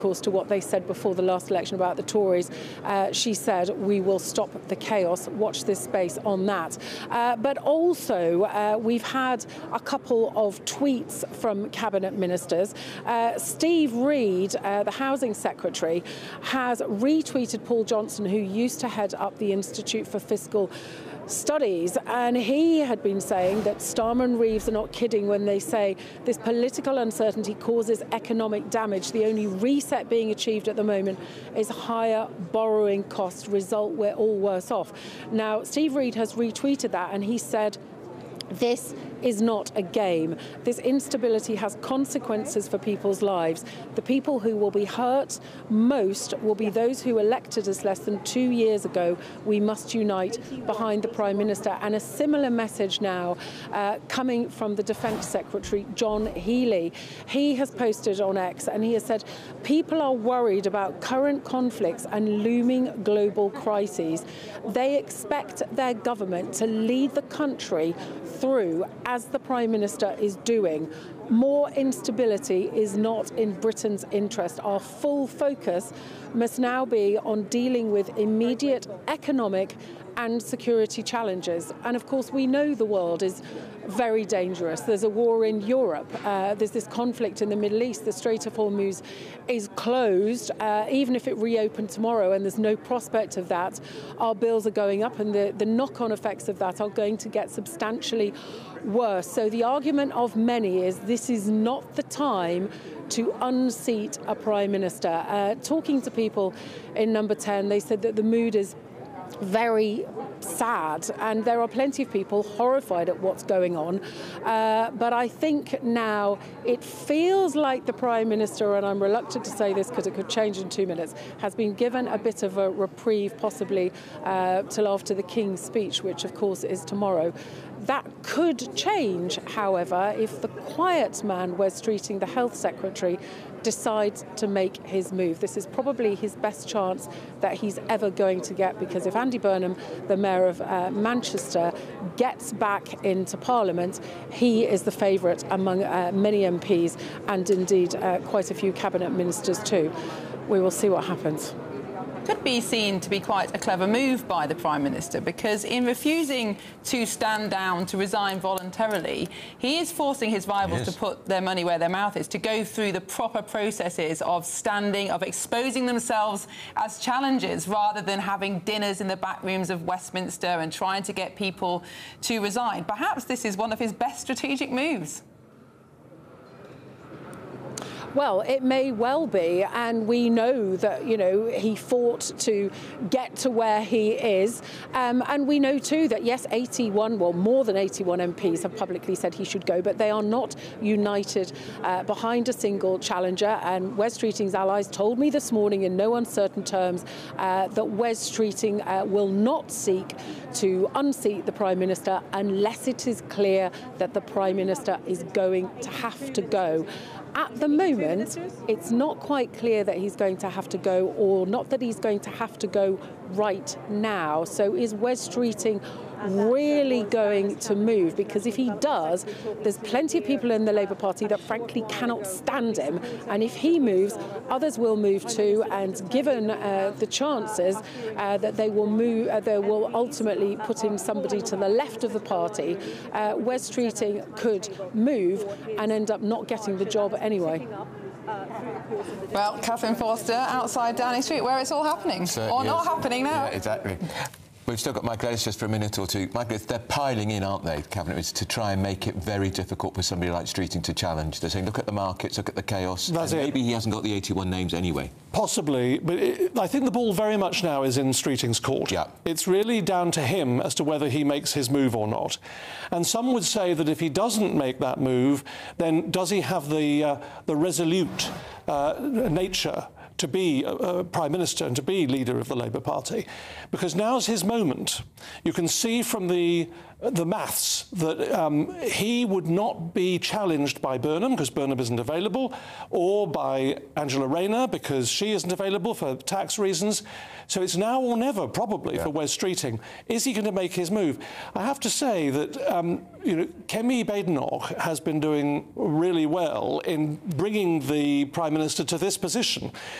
course, to what they said before the last election about the Tories. She said, we will stop the chaos. Watch this space on that. But also, we've had a couple of tweets from cabinet ministers. Steve Reid, the Housing Secretary, has retweeted Paul Johnson, who used to head up the Institute for Fiscal Studies, and he had been saying that Starmer and Reeves are not kidding when they say this political uncertainty causes economic damage. The only reset being achieved at the moment is higher borrowing costs. Result, we're all worse off. Now, Steve Reid has retweeted that, and he said, this is not a game. This instability has consequences for people's lives. The people who will be hurt most will be those who elected us less than 2 years ago. We must unite behind the Prime Minister. And a similar message now coming from the Defence Secretary, John Healey. He has posted on X and he has said, people are worried about current conflicts and looming global crises. They expect their government to lead the country through, as the Prime Minister is doing. More instability is not in Britain's interest. Our full focus must now be on dealing with immediate economic and security challenges. And of course, we know the world is very dangerous. There's a war in Europe. There's this conflict in the Middle East. The Strait of Hormuz is closed. Even if it reopened tomorrow and there's no prospect of that, our bills are going up, and the knock-on effects of that are going to get substantially worse. So the argument of many is this is not the time to unseat a Prime Minister. Talking to people in Number 10, they said that the mood is very sad, and there are plenty of people horrified at what's going on. But I think now it feels like the Prime Minister, and I'm reluctant to say this because it could change in 2 minutes, has been given a bit of a reprieve, possibly till after the King's speech, which of course is tomorrow. That could change, however, if the quiet man, Wes Streeting, the Health Secretary, decides to make his move. This is probably his best chance that he's ever going to get, because if Andy Burnham, the Mayor of Manchester, gets back into Parliament, he is the favourite among many MPs and indeed quite a few cabinet ministers too. We will see what happens. Could be seen to be quite a clever move by the Prime Minister, because in refusing to stand down, to resign voluntarily, he is forcing his rivals to put their money where their mouth is, to go through the proper processes of standing, of exposing themselves as challenges, rather than having dinners in the back rooms of Westminster and trying to get people to resign. Perhaps this is one of his best strategic moves. Well, it may well be, and we know that, you know, he fought to get to where he is, and we know too that, yes, 81, well, more than 81 MPs have publicly said he should go, but they are not united behind a single challenger. And Wes Streeting's allies told me this morning in no uncertain terms that Wes Streeting will not seek to unseat the Prime Minister unless it is clear that the Prime Minister is going to have to go. At the moment, it's not quite clear that he's going to have to go, or not that he's going to have to go right now. So is Wes Streeting really going to move? Because if he does, there's plenty of people in the Labour Party that frankly cannot stand him. And if he moves, others will move too. And given the chances that they will move, they will ultimately put in somebody to the left of the party, Wes Streeting could move and end up not getting the job anyway. Well, Catherine Forster, outside Downing Street, where it's all happening, or not happening now. Yeah, exactly. We've still got Michael Ellis just for a minute or two. Michael, they're piling in, aren't they, Cabinet Ministers, to try and make it very difficult for somebody like Streeting to challenge. They're saying, look at the markets, look at the chaos. That's it. Maybe he hasn't got the 81 names anyway. Possibly, but I think the ball very much now is in Streeting's court. Yeah. It's really down to him as to whether he makes his move or not. And some would say that if he doesn't make that move, then does he have the resolute nature to be Prime Minister and to be leader of the Labour Party, because now's his moment. You can see from the maths that he would not be challenged by Burnham because Burnham isn't available, or by Angela Rayner because she isn't available for tax reasons. So it's now or never, probably, for Wes Streeting. Is he going to make his move? I have to say that Kemi Badenoch has been doing really well in bringing the Prime Minister to this position.